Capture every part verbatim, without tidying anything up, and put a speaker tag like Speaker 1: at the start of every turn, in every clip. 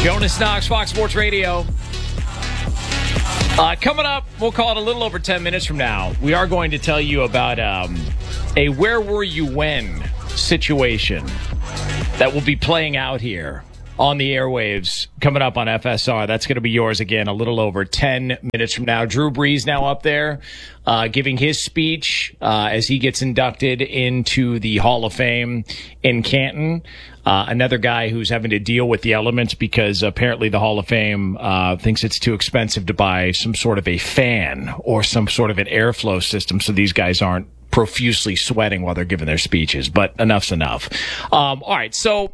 Speaker 1: Jonas Knox, Fox Sports Radio. Uh, coming up, we'll call it a little over ten minutes from now. We are going to tell you about um, a where were you when situation that will be playing out here on the airwaves coming up on F S R. That's going to be yours again a little over ten minutes from now. Drew Brees now up there uh, giving his speech uh, as he gets inducted into the Hall of Fame in Canton. Uh, another guy who's having to deal with the elements because apparently the Hall of Fame uh, thinks it's too expensive to buy some sort of a fan or some sort of an airflow system, so these guys aren't profusely sweating while they're giving their speeches. But enough's enough. Um, all right, so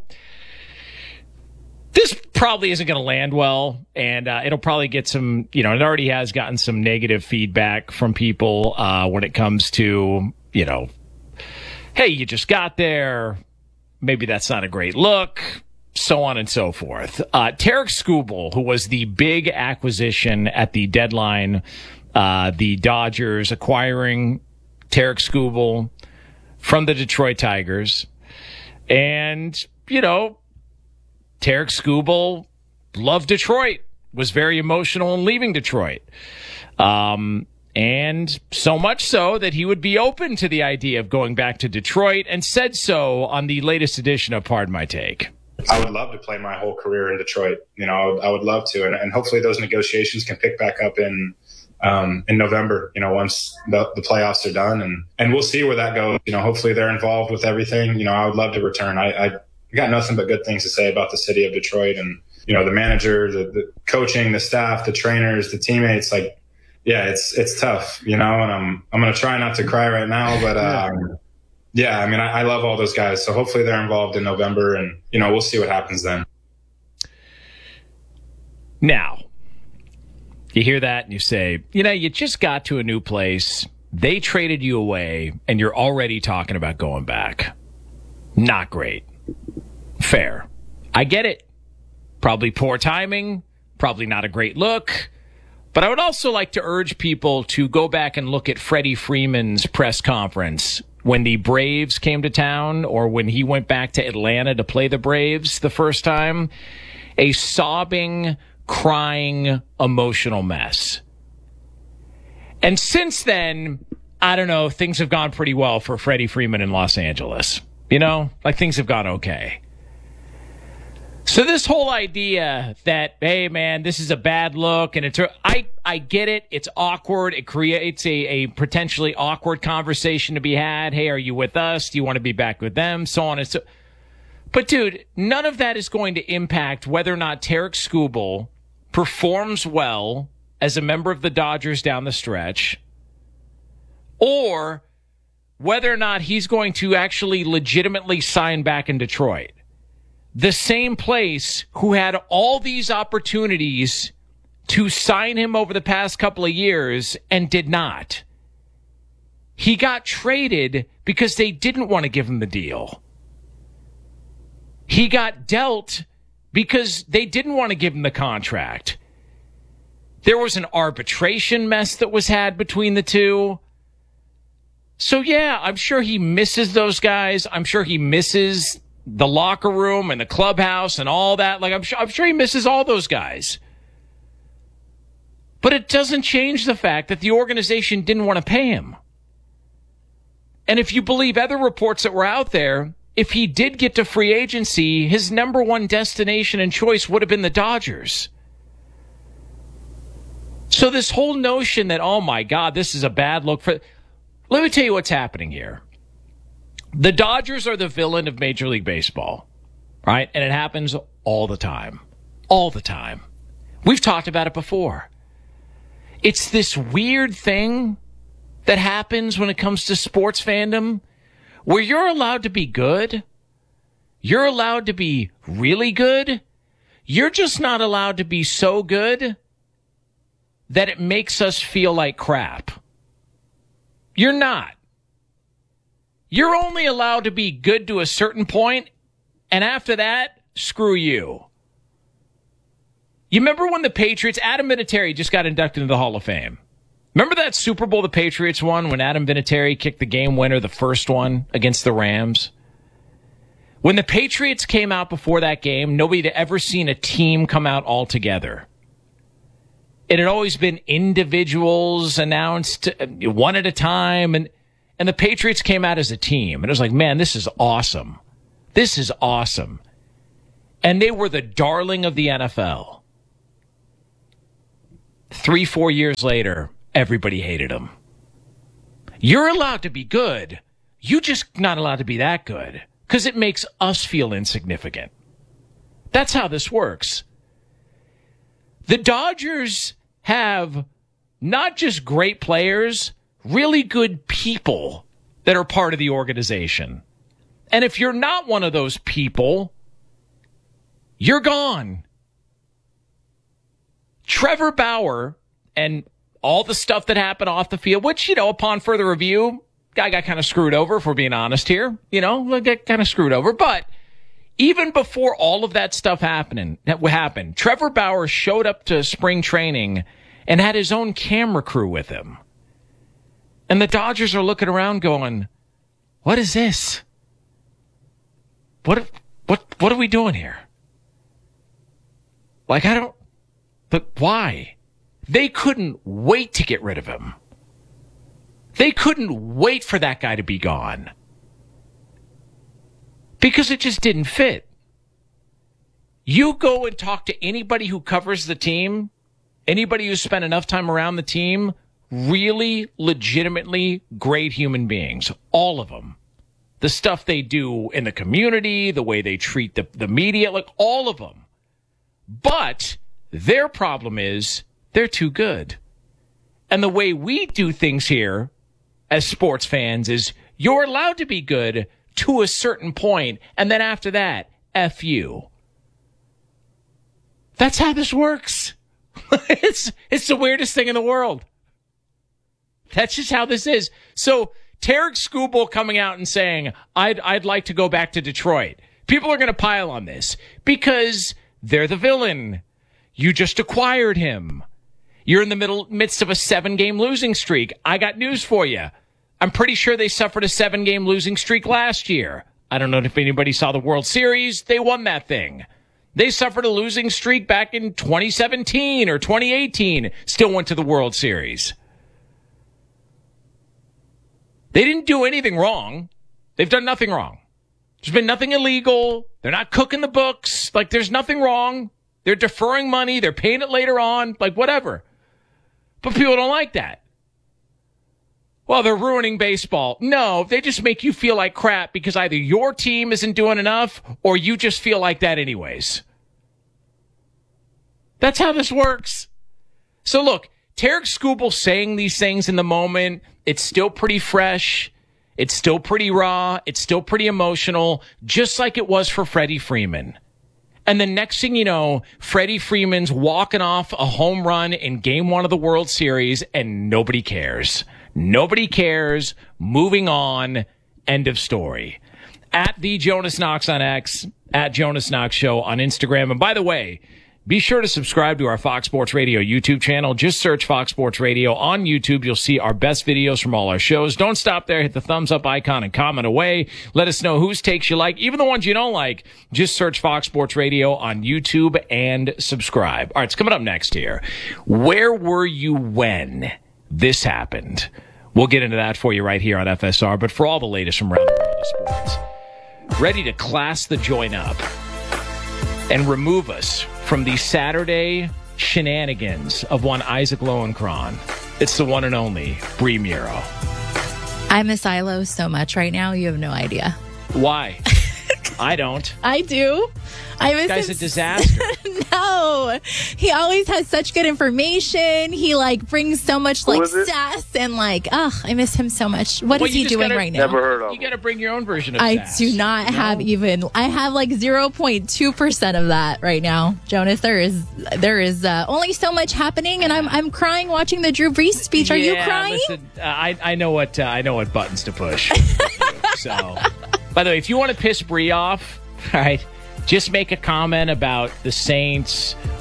Speaker 1: this probably isn't going to land well, and uh, it'll probably get some, you know, it already has gotten some negative feedback from people uh, when it comes to, you know, hey, you just got there. Maybe that's not a great look, so on and so forth. Uh, Tarek Skubal, who was the big acquisition at the deadline, uh, the Dodgers acquiring Tarek Skubal from the Detroit Tigers. And, you know, Tarek Skubal loved Detroit, was very emotional in leaving Detroit. Um, and so much so that he would be open to the idea of going back to Detroit and said so on the latest edition of Pardon My Take.
Speaker 2: I would love to play my whole career in Detroit. You know, I would, I would love to. And, and hopefully those negotiations can pick back up in um, in November, you know, once the, the playoffs are done. And, and we'll see where that goes. You know, hopefully they're involved with everything. You know, I would love to return. I, I got nothing but good things to say about the city of Detroit and, you know, the manager, the, the coaching, the staff, the trainers, the teammates. Like, yeah, it's it's tough, you know, and I'm I'm going to try not to cry right now. But, um, yeah, I mean, I, I love all those guys. So hopefully they're involved in November and, you know, we'll see what happens then.
Speaker 1: Now, you hear that and you say, you know, you just got to a new place. They traded you away and you're already talking about going back. Not great. Fair. I get it. Probably poor timing. Probably not a great look. But I would also like to urge people to go back and look at Freddie Freeman's press conference when the Braves came to town or when he went back to Atlanta to play the Braves the first time. A sobbing, crying, emotional mess. And since then, I don't know, things have gone pretty well for Freddie Freeman in Los Angeles. You know, like things have gone okay. So this whole idea that, hey, man, this is a bad look, and it's I, I get it. It's awkward. It creates a, a potentially awkward conversation to be had. Hey, are you with us? Do you want to be back with them? So on and so. But, dude, none of that is going to impact whether or not Tarek Skubal performs well as a member of the Dodgers down the stretch, or whether or not he's going to actually legitimately sign back in Detroit. The same place who had all these opportunities to sign him over the past couple of years and did not. He got traded because they didn't want to give him the deal. He got dealt because they didn't want to give him the contract. There was an arbitration mess that was had between the two. So, yeah, I'm sure he misses those guys. I'm sure he misses the locker room and the clubhouse and all that. Like, I'm sure, I'm sure he misses all those guys. But it doesn't change the fact that the organization didn't want to pay him. And if you believe other reports that were out there, if he did get to free agency, his number one destination and choice would have been the Dodgers. So this whole notion that, oh my God, this is a bad look for... Let me tell you what's happening here. The Dodgers are the villain of Major League Baseball, right? And it happens all the time. All the time. We've talked about it before. It's this weird thing that happens when it comes to sports fandom where you're allowed to be good. You're allowed to be really good. You're just not allowed to be so good that it makes us feel like crap. You're not. You're only allowed to be good to a certain point, and after that, screw you. You remember when the Patriots, Adam Vinatieri just got inducted into the Hall of Fame. Remember that Super Bowl the Patriots won when Adam Vinatieri kicked the game winner, the first one, against the Rams? When the Patriots came out before that game, nobody had ever seen a team come out all together. It had always been individuals announced one at a time, and, and the Patriots came out as a team. And it was like, man, this is awesome. This is awesome. And they were the darling of the N F L. Three, four years later, everybody hated them. You're allowed to be good. You're just not allowed to be that good because it makes us feel insignificant. That's how this works. The Dodgers have not just great players, really good people that are part of the organization. And if you're not one of those people, you're gone. Trevor Bauer and all the stuff that happened off the field, which, you know, upon further review, guy got kind of screwed over, if we're being honest here. You know, got kind of screwed over. But even before all of that stuff happening, that happened, Trevor Bauer showed up to spring training and had his own camera crew with him. And the Dodgers are looking around going, what is this? What, what, what are we doing here? Like, I don't, but why? They couldn't wait to get rid of him. They couldn't wait for that guy to be gone. Because it just didn't fit. You go and talk to anybody who covers the team, anybody who's spent enough time around the team, really legitimately great human beings. All of them. The stuff they do in the community, the way they treat the, the media, like all of them. But their problem is they're too good. And the way we do things here as sports fans is you're allowed to be good to a certain point, and then after that, F you. That's how this works. it's it's the weirdest thing in the world. That's just how this is. So Tarek Skubal coming out and saying, I'd I'd like to go back to Detroit. People are going to pile on this because they're the villain. You just acquired him. You're in the middle midst of a seven-game losing streak. I got news for you. I'm pretty sure they suffered a seven-game losing streak last year. I don't know if anybody saw the World Series. They won that thing. They suffered a losing streak back in twenty seventeen or twenty eighteen. Still went to the World Series. They didn't do anything wrong. They've done nothing wrong. There's been nothing illegal. They're not cooking the books. Like, there's nothing wrong. They're deferring money. They're paying it later on. Like, whatever. But people don't like that. Well, they're ruining baseball. No, they just make you feel like crap because either your team isn't doing enough or you just feel like that anyways. That's how this works. So look, Tarek Skubal saying these things in the moment, it's still pretty fresh. It's still pretty raw. It's still pretty emotional, just like it was for Freddie Freeman. And the next thing you know, Freddie Freeman's walking off a home run in game one of the World Series and nobody cares. Nobody cares. Moving on. End of story. At the Jonas Knox on X, at Jonas Knox Show on Instagram. And by the way, be sure to subscribe to our Fox Sports Radio YouTube channel. Just search Fox Sports Radio on YouTube. You'll see our best videos from all our shows. Don't stop there. Hit the thumbs up icon and comment away. Let us know whose takes you like, even the ones you don't like. Just search Fox Sports Radio on YouTube and subscribe. All right, it's coming up next here. Where were you when this happened? We'll get into that for you right here on F S R. But for all the latest from around the world of sports, ready to class the joint up and remove us from the Saturday shenanigans of one Isaac Lowenkron. It's the one and only Bree Muro.
Speaker 3: I miss Ilo so much right now, you have no idea.
Speaker 1: Why? I don't.
Speaker 3: I do. I miss
Speaker 1: Guy's
Speaker 3: him.
Speaker 1: a disaster.
Speaker 3: No. He always has such good information. He like brings so much like sass and like, ugh, I miss him so much. What
Speaker 1: well,
Speaker 3: is he doing
Speaker 1: gotta,
Speaker 3: right now?
Speaker 4: Never heard of
Speaker 1: You
Speaker 4: him.
Speaker 1: got to bring your own version of
Speaker 3: I
Speaker 1: sass.
Speaker 3: do not
Speaker 1: No?
Speaker 3: have even, I have like zero point two percent of that right now. Jonas, there is, there is uh, only so much happening and I'm, I'm crying watching the Drew Brees speech. Are
Speaker 1: yeah,
Speaker 3: you crying?
Speaker 1: Listen, uh, I, I know what, uh, I know what buttons to push. So, by the way, if you want to piss Bree off, all right, just make a comment about the Saints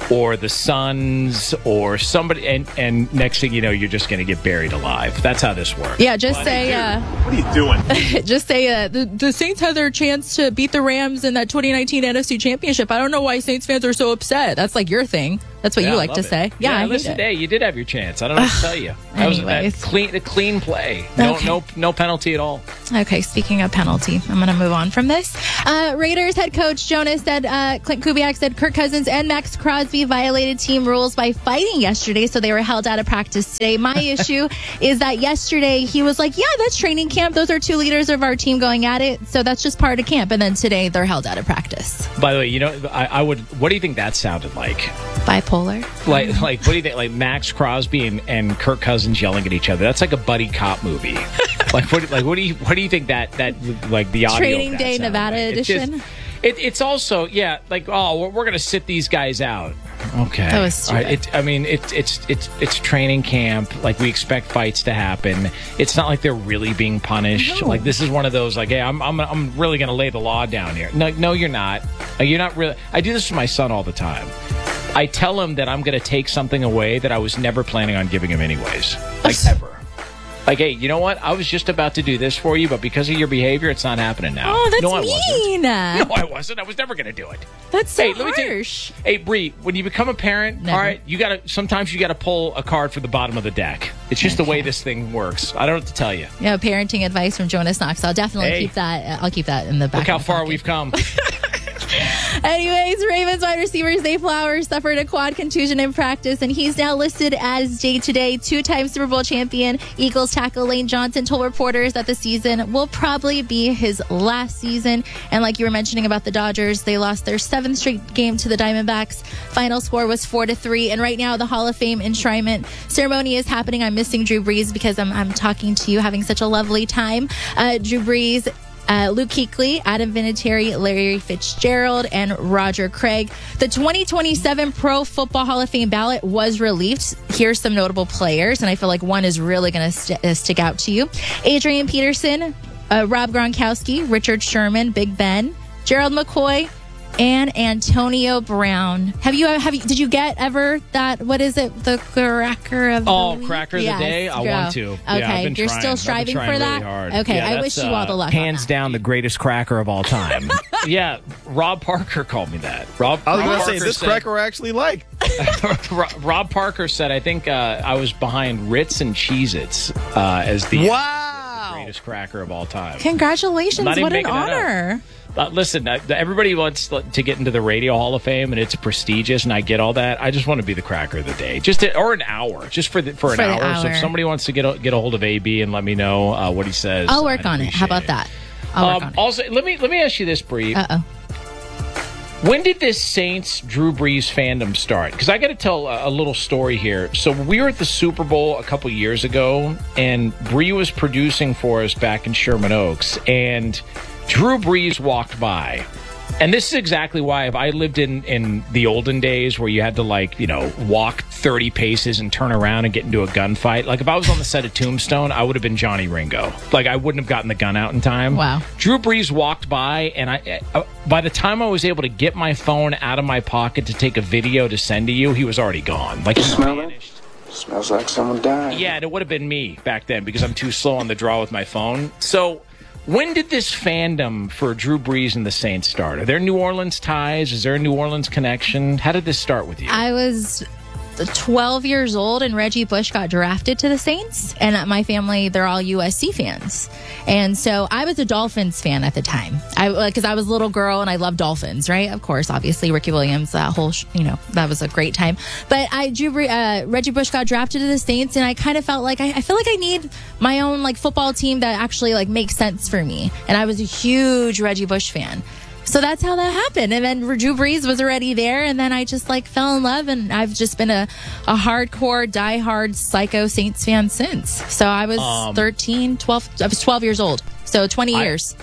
Speaker 1: or the Suns or somebody, and, and next thing you know, you're just going to get buried alive. That's how this works.
Speaker 3: Yeah, just what say...
Speaker 4: Uh, what are you doing?
Speaker 3: Just say uh, the, the Saints had their chance to beat the Rams in that twenty nineteen N F C Championship. I don't know why Saints fans are so upset. That's like your thing. That's what
Speaker 1: yeah,
Speaker 3: you like to
Speaker 1: it.
Speaker 3: say. Yeah,
Speaker 1: yeah
Speaker 3: I
Speaker 1: listen, hey, you did have your chance. I don't know what to tell you. That was a clean, a clean play. No, okay. no, no penalty at all.
Speaker 3: Okay, speaking of penalty, I'm going to move on from this. Uh, Raiders head coach Jonas said, uh, Clint Kubiak said Kirk Cousins and Max Crosby violated team rules by fighting yesterday, so they were held out of practice today. My issue is that yesterday he was like, yeah, that's training camp. Those are two leaders of our team going at it, so that's just part of camp. And then today they're held out of practice.
Speaker 1: By the way, you know, I, I would. What do you think that sounded like?
Speaker 3: Bipolar.
Speaker 1: Like, like, what do you think? Like Max Crosby and, and Kirk Cousins yelling at each other. That's like a buddy cop movie. like, what? Like, what do you? What do you think that that like the audio?
Speaker 3: Training Day Nevada
Speaker 1: like?
Speaker 3: edition.
Speaker 1: It's, just, it, it's also yeah, like oh, we're, we're gonna sit these guys out. Okay,
Speaker 3: that was stupid.
Speaker 1: Right, it, I mean, it's it's it's it's training camp. Like we expect fights to happen. It's not like they're really being punished.
Speaker 3: No.
Speaker 1: Like this is one of those. Like, hey, I'm I'm I'm really gonna lay the law down here. No, no, you're not. You're not really. I do this to my son all the time. I tell him that I'm going to take something away that I was never planning on giving him anyways. Like, ever. Like, hey, you know what? I was just about to do this for you, but because of your behavior, it's not happening now.
Speaker 3: Oh, that's
Speaker 1: no, I
Speaker 3: mean.
Speaker 1: Wasn't. No, I wasn't. I was never going to do it.
Speaker 3: That's so
Speaker 1: hey,
Speaker 3: harsh.
Speaker 1: Let me tell you, hey, Bree, when you become a parent,
Speaker 3: never.
Speaker 1: all right, you got to, sometimes you got to pull a card for the bottom of the deck. It's just okay. the way this thing works. I don't know what to tell you.
Speaker 3: Yeah, parenting advice from Jonas Knox. I'll definitely
Speaker 1: hey.
Speaker 3: keep that. I'll keep that in the back.
Speaker 1: Look how
Speaker 3: of
Speaker 1: far
Speaker 3: pocket.
Speaker 1: we've come.
Speaker 3: Anyways, Ravens wide receiver Zay Flowers suffered a quad contusion in practice, and he's now listed as day-to-day. Two-time Super Bowl champion Eagles tackle Lane Johnson told reporters that the season will probably be his last season. And like you were mentioning about the Dodgers, they lost their seventh straight game to the Diamondbacks. Final score was four to three. And right now, the Hall of Fame enshrinement ceremony is happening. I'm missing Drew Brees because I'm, I'm talking to you, having such a lovely time. Uh, Drew Brees, Uh, Luke Kuechly, Adam Vinatieri, Larry Fitzgerald, and Roger Craig. The twenty twenty-seven Pro Football Hall of Fame ballot was released. Here's some notable players, and I feel like one is really going to st- uh, stick out to you. Adrian Peterson, uh, Rob Gronkowski, Richard Sherman, Big Ben, Gerald McCoy, and Antonio Brown. Have you, have you, did you get ever that, what is it, the cracker of the
Speaker 1: Oh,
Speaker 3: week?
Speaker 1: cracker of
Speaker 3: yes,
Speaker 1: the day? I
Speaker 3: Joe.
Speaker 1: want to.
Speaker 3: Okay,
Speaker 1: Yeah, I've been
Speaker 3: you're
Speaker 1: trying.
Speaker 3: still striving
Speaker 1: I've been
Speaker 3: for
Speaker 1: trying
Speaker 3: that?
Speaker 1: really hard.
Speaker 3: Okay,
Speaker 1: yeah,
Speaker 3: I wish you all the luck.
Speaker 1: Hands
Speaker 3: on that.
Speaker 1: down the greatest cracker of all time. Yeah, Rob Parker called me that. Rob,
Speaker 4: I was
Speaker 1: Rob
Speaker 4: going to say,
Speaker 1: Parker
Speaker 4: this
Speaker 1: said,
Speaker 4: cracker I actually like.
Speaker 1: Rob Parker said, I think uh, I was behind Ritz and Cheez-Its uh, as the,
Speaker 4: wow.
Speaker 1: the greatest cracker of all time.
Speaker 3: Congratulations,
Speaker 1: Not even
Speaker 3: what an
Speaker 1: making that up.
Speaker 3: honor.
Speaker 1: Uh, listen, uh, everybody wants to get into the Radio Hall of Fame, and it's prestigious, and I get all that. I just want to be the cracker of the day, just to, or an hour, just for the, for an
Speaker 3: For the
Speaker 1: hour.
Speaker 3: hour.
Speaker 1: So if somebody wants to get a, get a hold of A B and let me know uh, what he says,
Speaker 3: I'll work
Speaker 1: I'd
Speaker 3: on it. How about
Speaker 1: appreciate
Speaker 3: that? I'll work
Speaker 1: Um,
Speaker 3: on it.
Speaker 1: also, let me let me ask you this, Bree.
Speaker 3: Uh-oh.
Speaker 1: When did this Saints Drew Brees fandom start? Because I got to tell a, a little story here. So we were at the Super Bowl a couple years ago, and Bree was producing for us back in Sherman Oaks, and Drew Brees walked by. And this is exactly why if I lived in, in the olden days where you had to, like, you know, walk thirty paces and turn around and get into a gunfight. Like, if I was on the set of Tombstone, I would have been Johnny Ringo. Like, I wouldn't have gotten the gun out in time.
Speaker 3: Wow.
Speaker 1: Drew Brees walked by, and I, uh, by the time I was able to get my phone out of my pocket to take a video to send to you, he was already gone. Like, he
Speaker 5: Smell it?
Speaker 1: vanished.
Speaker 5: Smells like someone died.
Speaker 1: Yeah, and it would have been me back then because I'm too slow on the draw with my phone. So, when did this fandom for Drew Brees and the Saints start? Are there New Orleans ties? Is there a New Orleans connection? How did this start with you?
Speaker 3: I was twelve years old, and Reggie Bush got drafted to the Saints, and my family, they're all U S C fans. And so I was a Dolphins fan at the time. I because I was a little girl and I loved Dolphins, right? Of course, obviously Ricky Williams, that whole, sh- you know, that was a great time. But I, Drew, uh, Reggie Bush got drafted to the Saints, and I kind of felt like I, I feel like I need my own like football team that actually like makes sense for me. And I was a huge Reggie Bush fan. So that's how that happened. And then Drew Brees was already there. And then I just like fell in love. And I've just been a, a hardcore, diehard psycho Saints fan since. So I was
Speaker 1: Um,
Speaker 3: thirteen, twelve. I was twelve years old. So twenty
Speaker 1: I-
Speaker 3: years.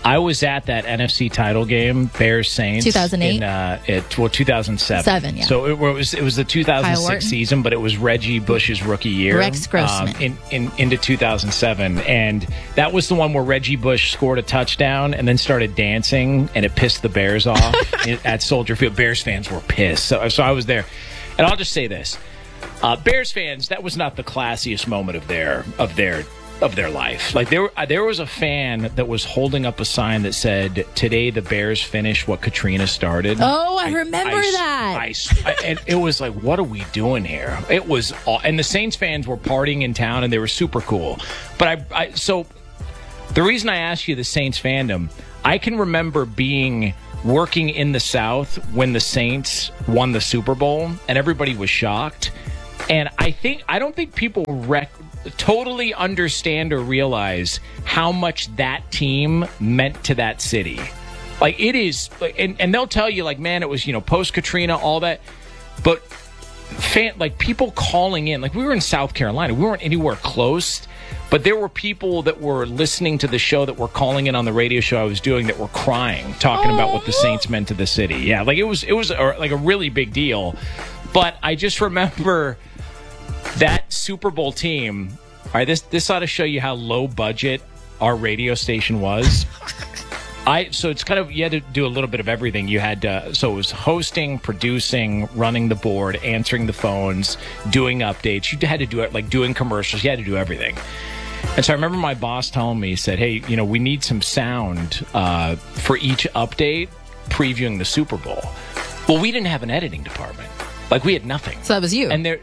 Speaker 1: I was at that N F C title game, Bears Saints,
Speaker 3: two thousand eight.
Speaker 1: In, uh, it, well, two thousand seven.
Speaker 3: Seven, yeah.
Speaker 1: So it, well, it was it was the two thousand six season, but it was Reggie Bush's rookie year.
Speaker 3: Rex Grossman.
Speaker 1: Um, in, in into two thousand seven, and that was the one where Reggie Bush scored a touchdown and then started dancing, and it pissed the Bears off at Soldier Field. Bears fans were pissed. So, so I was there, and I'll just say this: uh, Bears fans, that was not the classiest moment of their of their. of their life. Like there there was a fan that was holding up a sign that said, "Today the Bears finish what Katrina started."
Speaker 3: Oh, I, I remember
Speaker 1: I,
Speaker 3: that.
Speaker 1: I, I, and it was like, what are we doing here? It was, and the Saints fans were partying in town, and they were super cool. But I, I so the reason I asked you the Saints fandom, I can remember being working in the South when the Saints won the Super Bowl, and everybody was shocked. And I think I don't think people rec- totally understand or realize how much that team meant to that city. Like it is, and, and they'll tell you like, man, it was, you know, post Katrina, all that. But fan, like people calling in, like we were in South Carolina, we weren't anywhere close, but there were people that were listening to the show that were calling in on the radio show I was doing that were crying, talking oh. about what the Saints meant to the city. Yeah, like it was, it was a, like a really big deal. But I just remember that Super Bowl team. All right, this this ought to show you how low budget our radio station was. I so it's kind of, you had to do a little bit of everything. You had to, so it was hosting, producing, running the board, answering the phones, doing updates. You had to do it, like doing commercials. You had to do everything. And so I remember my boss telling me, he said, "Hey, you know, we need some sound uh, for each update previewing the Super Bowl." Well, we didn't have an editing department. Like we had nothing.
Speaker 3: So that was you.
Speaker 1: And there.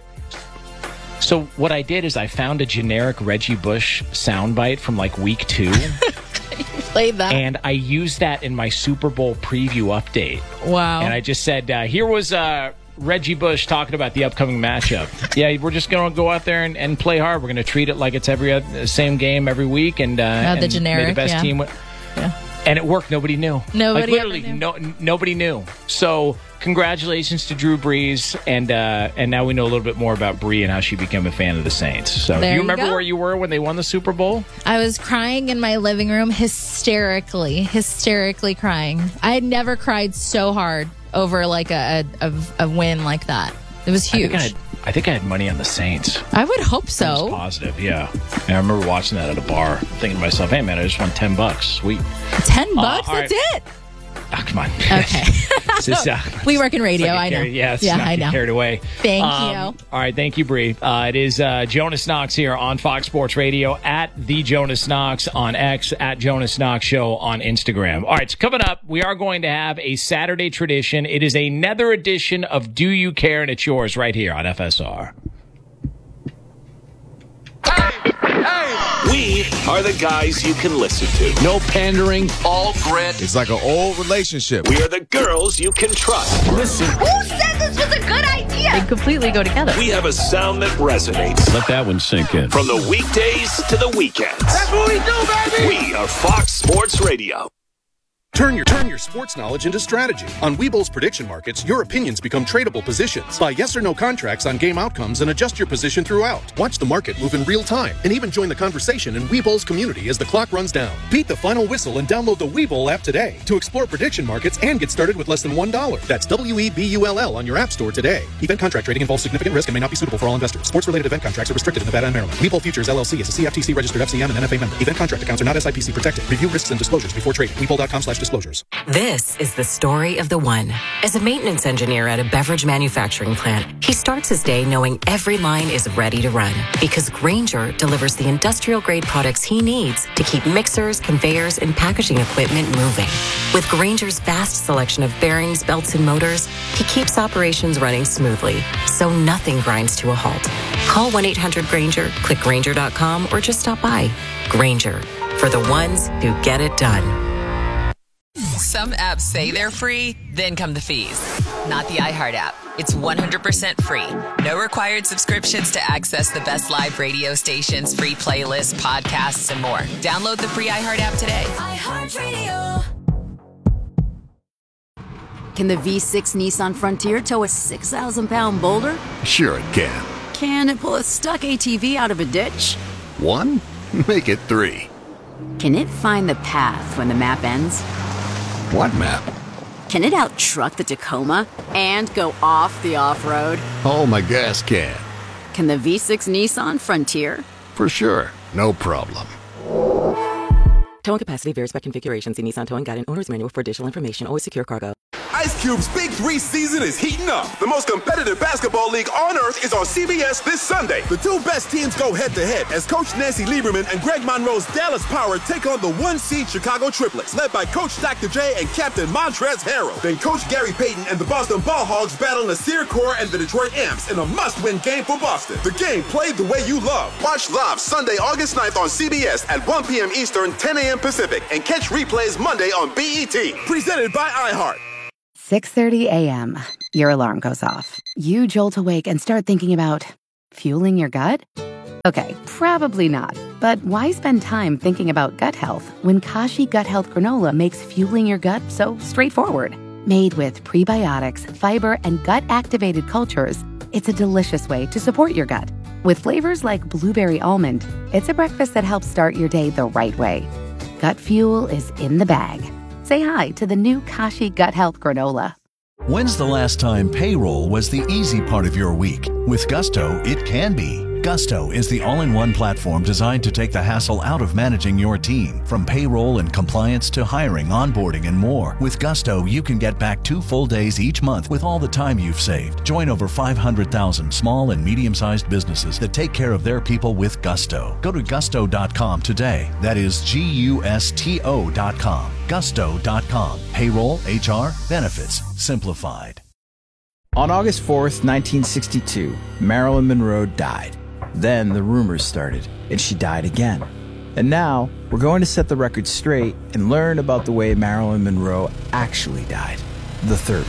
Speaker 1: So what I did is I found a generic Reggie Bush soundbite from like week two.
Speaker 3: Played that.
Speaker 1: And I used that in my Super Bowl preview update.
Speaker 3: Wow.
Speaker 1: And I just said, uh, here was uh, Reggie Bush talking about the upcoming matchup. Yeah, we're just going to go out there and, and play hard. We're going to treat it like it's every other, same game every week. And, uh,
Speaker 3: uh, the
Speaker 1: and
Speaker 3: generic,
Speaker 1: may the best
Speaker 3: yeah.
Speaker 1: team win.
Speaker 3: Yeah.
Speaker 1: And it worked. Nobody knew.
Speaker 3: Nobody
Speaker 1: like, literally,
Speaker 3: knew.
Speaker 1: no, nobody knew. So congratulations to Drew Brees, and uh, and now we know a little bit more about Bree and how she became a fan of the Saints. So
Speaker 3: there
Speaker 1: do you
Speaker 3: you
Speaker 1: remember
Speaker 3: go.
Speaker 1: where you were when they won the Super Bowl?
Speaker 3: I was crying in my living room, hysterically, hysterically crying. I had never cried so hard over like a a, a win like that. It was huge.
Speaker 1: I think I, had, I think I had money on the Saints.
Speaker 3: I would hope
Speaker 1: I
Speaker 3: so.
Speaker 1: was positive, yeah. And I remember watching that at a bar, thinking to myself, "Hey man, I just won ten bucks. Sweet."
Speaker 3: Ten bucks?
Speaker 1: Uh,
Speaker 3: That's
Speaker 1: right.
Speaker 3: it.
Speaker 1: Oh, come on.
Speaker 3: Okay.
Speaker 1: Just, uh,
Speaker 3: we work in radio.
Speaker 1: like
Speaker 3: I know.
Speaker 1: Carried, yeah, it's
Speaker 3: yeah,
Speaker 1: not
Speaker 3: I
Speaker 1: get
Speaker 3: know.
Speaker 1: carried away.
Speaker 3: Thank
Speaker 1: um,
Speaker 3: you.
Speaker 1: All right, thank you, Bree. Uh, it is uh, Jonas Knox here on Fox Sports Radio, at the Jonas Knox on X, at Jonas Knox Show on Instagram. All right, so coming up, we are going to have a Saturday tradition. It is another edition of Do You Care, and it's yours right here on F S R.
Speaker 6: We are the guys you can listen to. No pandering, all grit.
Speaker 4: It's like an old relationship.
Speaker 6: We are the girls you can trust. Listen.
Speaker 7: Who said this was a good idea?
Speaker 3: They completely go together.
Speaker 6: We have a sound that resonates.
Speaker 8: Let that one sink in.
Speaker 6: From the weekdays to the weekends.
Speaker 7: That's what we do, baby!
Speaker 6: We are Fox Sports Radio.
Speaker 9: Turn your turn your sports knowledge into strategy. On Webull's prediction markets, your opinions become tradable positions. Buy yes or no contracts on game outcomes and adjust your position throughout. Watch the market move in real time and even join the conversation in Webull's community as the clock runs down. Beat the final whistle and download the Webull app today to explore prediction markets and get started with less than one dollar. That's W E B U L L on your app store today. Event contract trading involves significant risk and may not be suitable for all investors. Sports-related event contracts are restricted in Nevada and Maryland. Webull Futures L L C is a C F T C registered F C M and N F A member. Event contract accounts are not S I P C protected. Review risks and disclosures before trading. Webull.com slash disclosures.
Speaker 10: This is the story of the one. As a maintenance engineer at a beverage manufacturing plant, he starts his day knowing every line is ready to run because Grainger delivers the industrial-grade products he needs to keep mixers, conveyors, and packaging equipment moving. With Grainger's vast selection of bearings, belts, and motors, he keeps operations running smoothly, so nothing grinds to a halt. Call one eight hundred Grainger, click Grainger dot com, or just stop by. Grainger, for the ones who get it done.
Speaker 11: Some apps say they're free, then come the fees. Not the iHeart app. It's one hundred percent free. No required subscriptions to access the best live radio stations, free playlists, podcasts, and more. Download the free iHeart app today.
Speaker 12: iHeartRadio. Can the V six Nissan Frontier tow a six thousand pound boulder?
Speaker 13: Sure it can.
Speaker 12: Can it pull a stuck A T V out of a ditch?
Speaker 13: One? Make it three.
Speaker 12: Can it find the path when the map ends?
Speaker 8: What map?
Speaker 12: Can it out-truck the Tacoma and go off the off-road?
Speaker 8: Oh, my gas can.
Speaker 12: Can the V six Nissan Frontier?
Speaker 8: For sure. No problem.
Speaker 13: Towing capacity varies by configuration. See Nissan Towing Guide and Owner's Manual for additional information. Always secure cargo.
Speaker 14: Ice Cube's Big Three season is heating up. The most competitive basketball league on earth is on C B S this Sunday. The two best teams go head-to-head as Coach Nancy Lieberman and Greg Monroe's Dallas Power take on the one-seed Chicago Triplets, led by Coach Doctor J and Captain Montrezl Harrell. Then Coach Gary Payton and the Boston Ball Hogs battle Nasir Kaur and the Detroit Amps in a must-win game for Boston. The game played the way you love. Watch live Sunday, August ninth on C B S at one p.m. Eastern, ten a.m. Pacific, and catch replays Monday on B E T. Presented by iHeart.
Speaker 15: six thirty a.m. Your alarm goes off. You jolt awake and start thinking about fueling your gut? Okay, probably not. But why spend time thinking about gut health when Kashi Gut Health Granola makes fueling your gut so straightforward? Made with prebiotics, fiber, and gut-activated cultures, it's a delicious way to support your gut. With flavors like blueberry almond, it's a breakfast that helps start your day the right way. Gut fuel is in the bag. Say hi to the new Kashi Gut Health Granola.
Speaker 16: When's the last time payroll was the easy part of your week? With Gusto, it can be. Gusto is the all-in-one platform designed to take the hassle out of managing your team. From payroll and compliance to hiring, onboarding, and more. With Gusto, you can get back two full days each month with all the time you've saved. Join over five hundred thousand small and medium-sized businesses that take care of their people with Gusto. Go to gusto dot com today. That is G U S T O dot com. gusto dot com. Payroll, H R, benefits, simplified.
Speaker 17: On August fourth, nineteen sixty-two, Marilyn Monroe died. Then the rumors started, and she died again. And now, we're going to set the record straight and learn about the way Marilyn Monroe actually died, the third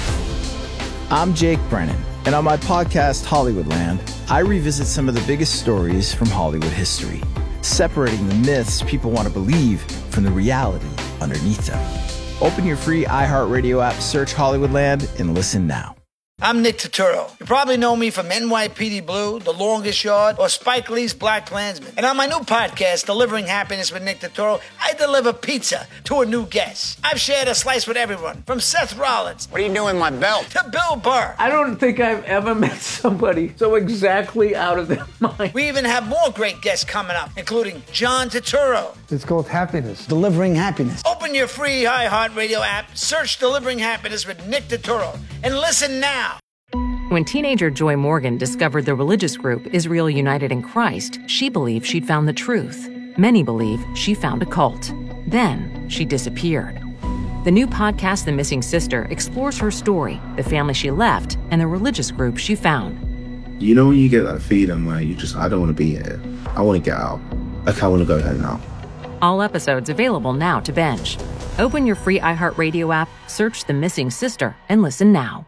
Speaker 17: way. I'm Jake Brennan, and on my podcast, Hollywoodland, I revisit some of the biggest stories from Hollywood history, separating the myths people want to believe from the reality underneath them. Open your free iHeartRadio app, search Hollywoodland, and listen now.
Speaker 18: I'm Nick Turturro. You probably know me from N Y P D Blue, The Longest Yard, or Spike Lee's Black Klansman. And on my new podcast, Delivering Happiness with Nick Turturro, I deliver pizza to a new guest. I've shared a slice with everyone, from Seth Rollins.
Speaker 19: What are you doing with my belt?
Speaker 18: To Bill Burr.
Speaker 20: I don't think I've ever met somebody so exactly out of their mind.
Speaker 18: We even have more great guests coming up, including John Turturro.
Speaker 21: It's called Happiness. Delivering Happiness.
Speaker 18: Open your free iHeartRadio app, search Delivering Happiness with Nick Turturro, and listen now.
Speaker 10: When teenager Joy Morgan discovered the religious group Israel United in Christ, she believed she'd found the truth. Many believe she found a cult. Then she disappeared. The new podcast, The Missing Sister, explores her story, the family she left, and the religious group she found.
Speaker 22: You know when you get that feeling where you just, I don't want to be here. I want to get out. Like, I want to go home now.
Speaker 10: All episodes available now to binge. Open your free iHeartRadio app, search The Missing Sister, and listen now.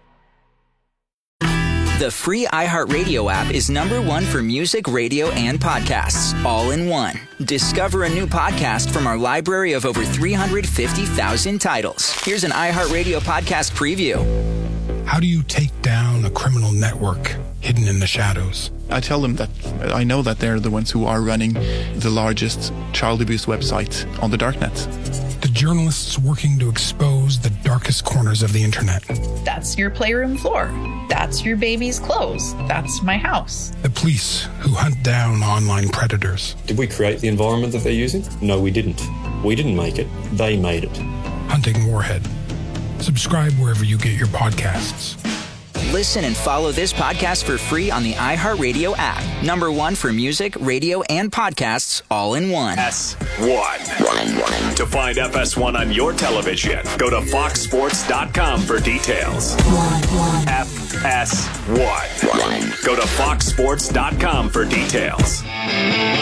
Speaker 23: The free iHeartRadio app is number one for music, radio, and podcasts, all in one. Discover a new podcast from our library of over three hundred fifty thousand titles. Here's an iHeartRadio podcast preview.
Speaker 24: How do you take down a criminal network hidden in the shadows?
Speaker 25: I tell them that I know that they're the ones who are running the largest child abuse website on the darknet.
Speaker 24: The journalists working to expose the darkest corners of the internet.
Speaker 26: That's your playroom floor. That's your baby's clothes. That's my house.
Speaker 24: The police who hunt down online predators.
Speaker 27: Did we create the environment that they're using? No, we didn't. We didn't make it. They made it.
Speaker 24: Hunting Warhead. Subscribe wherever you get your podcasts.
Speaker 23: Listen and follow this podcast for free on the iHeartRadio app. Number one for music, radio, and podcasts, all in one.
Speaker 6: S one. To find F S one on your television, go to fox sports dot com for details. F S one. Go to fox sports dot com for details.